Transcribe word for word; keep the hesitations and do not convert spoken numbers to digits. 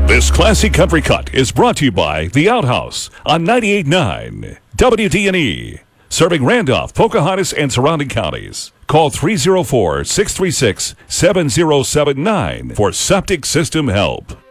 This classic country cut is brought to you by The Outhouse on ninety-eight point nine W D N E, serving Randolph, Pocahontas, and surrounding counties. Call three oh four, six three six, seven oh seven nine for septic system help.